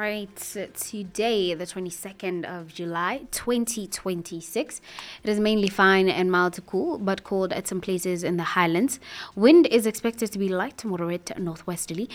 right, today, the 22nd of July, 2026, it is mainly fine and mild to cool, but cold at some places in the highlands. Wind is expected to be light to moderate northwesterly,